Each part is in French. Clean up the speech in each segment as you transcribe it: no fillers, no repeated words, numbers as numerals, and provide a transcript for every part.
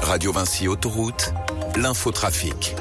Radio Vinci Autoroute, l'infotrafic.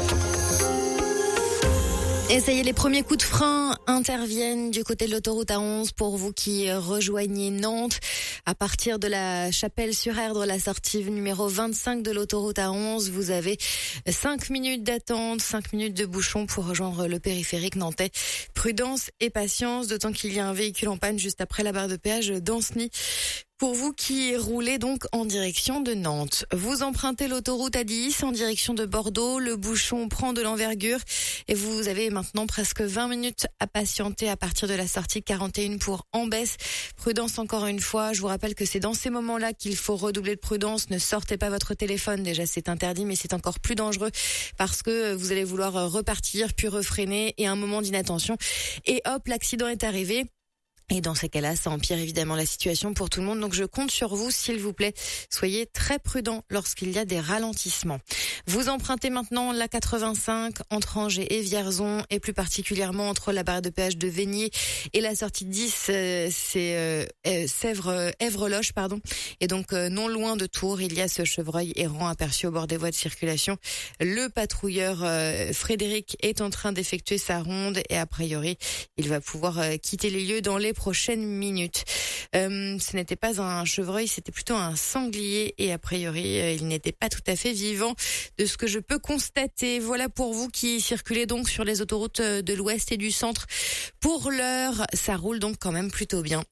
Et ça y est, les premiers coups de frein interviennent du côté de l'autoroute A11 pour vous qui rejoignez Nantes. À partir de la Chapelle-sur-Erdre, la sortie numéro 25 de l'autoroute A11, vous avez 5 minutes d'attente, 5 minutes de bouchon pour rejoindre le périphérique nantais. Prudence et patience, d'autant qu'il y a un véhicule en panne juste après la barre de péage d'Ancenis. Pour vous qui roulez donc en direction de Nantes, vous empruntez l'autoroute A10 en direction de Bordeaux, le bouchon prend de l'envergure et vous avez maintenant presque 20 minutes à patienter à partir de la sortie 41 pour Ambès. Prudence encore une fois, je vous rappelle que c'est dans ces moments-là qu'il faut redoubler de prudence, ne sortez pas votre téléphone, déjà c'est interdit mais c'est encore plus dangereux parce que vous allez vouloir repartir puis refreiner et un moment d'inattention et hop, l'accident est arrivé. Et dans ces cas-là, ça empire évidemment la situation pour tout le monde. Donc je compte sur vous, s'il vous plaît. Soyez très prudents lorsqu'il y a des ralentissements. Vous empruntez maintenant la 85 entre Angers et Vierzon et plus particulièrement entre la barre de péage de Vénier et la sortie 10, c'est Èvre-Loche, pardon. Et donc non loin de Tours, il y a ce chevreuil errant aperçu au bord des voies de circulation. Le patrouilleur Frédéric est en train d'effectuer sa ronde et a priori, il va pouvoir quitter les lieux dans les prochaines minutes. Ce n'était pas un chevreuil, c'était plutôt un sanglier et a priori, il n'était pas tout à fait vivant de ce que je peux constater. Voilà pour vous qui circulez donc sur les autoroutes de l'Ouest et du Centre. Pour l'heure, ça roule donc quand même plutôt bien.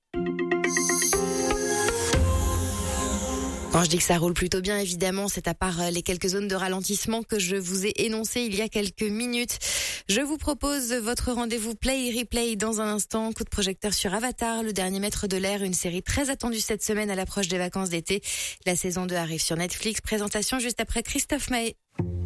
Quand je dis que ça roule plutôt bien, évidemment, c'est à part les quelques zones de ralentissement que je vous ai énoncées il y a quelques minutes. Je vous propose votre rendez-vous Play Replay dans un instant. Coup de projecteur sur Avatar, le dernier maître de l'air, une série très attendue cette semaine à l'approche des vacances d'été. La saison 2 arrive sur Netflix. Présentation juste après Christophe Maé.